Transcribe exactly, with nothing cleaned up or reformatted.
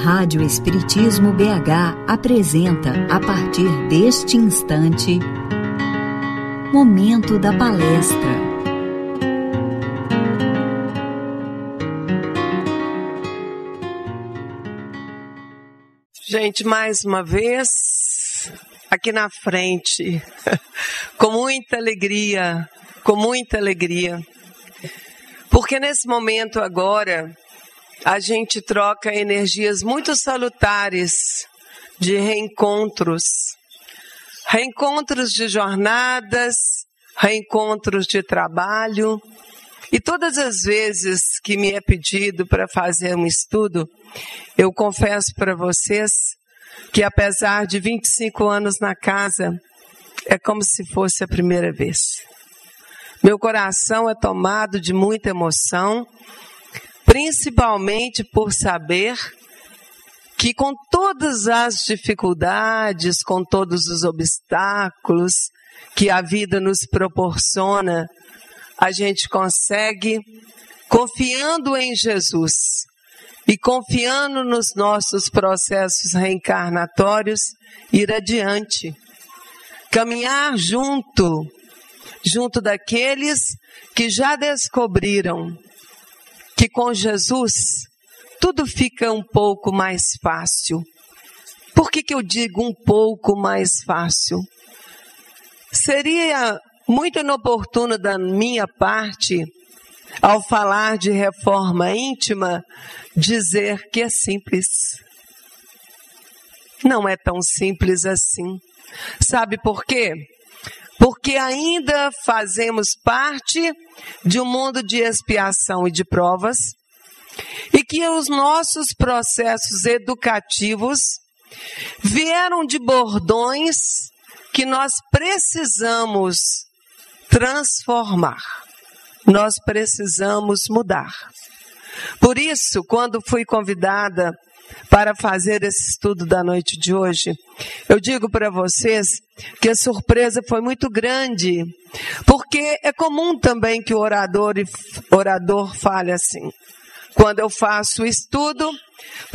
Rádio Espiritismo B H apresenta, a partir deste instante, Momento da Palestra. Gente, mais uma vez, aqui na frente, com muita alegria, com muita alegria, porque nesse momento agora, a gente troca energias muito salutares de reencontros, reencontros de jornadas, reencontros de trabalho. E todas as vezes que me é pedido para fazer um estudo, eu confesso para vocês que apesar de vinte e cinco anos na casa, é como se fosse a primeira vez. Meu coração é tomado de muita emoção, principalmente por saber que com todas as dificuldades, com todos os obstáculos que a vida nos proporciona, a gente consegue, confiando em Jesus e confiando nos nossos processos reencarnatórios, ir adiante. Caminhar junto, junto daqueles que já descobriram que com Jesus tudo fica um pouco mais fácil. Por que que eu digo um pouco mais fácil? Seria muito inoportuno da minha parte, ao falar de reforma íntima, dizer que é simples. Não é tão simples assim. Sabe por quê? Porque ainda fazemos parte de um mundo de expiação e de provas, e que os nossos processos educativos vieram de bordões que nós precisamos transformar, nós precisamos mudar. Por isso, quando fui convidada para fazer esse estudo da noite de hoje, eu digo para vocês que a surpresa foi muito grande, porque é comum também que o orador, orador fale assim. Quando eu faço o estudo,